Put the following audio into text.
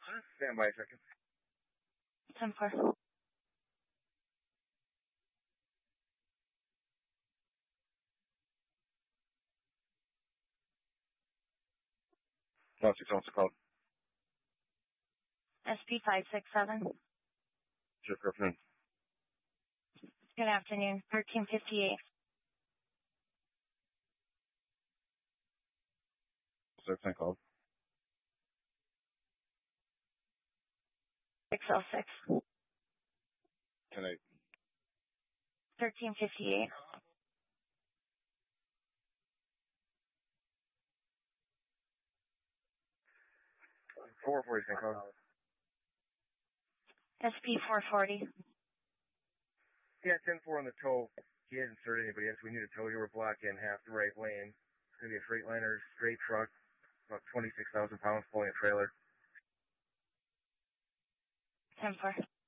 Stand by a second. 10-4. No, 6 ounce code. SP 567. Sure, good afternoon. Good afternoon. 1358. 6 code. 606. 10-8. 1358. 440 St. Cloud. SP 440. Yeah, 10-4 on the tow. He hasn't started anybody else. We need a tow here. We're blocking half the right lane. It's going to be a Freightliner, straight truck, about 26,000 pounds, pulling a trailer. 10-4.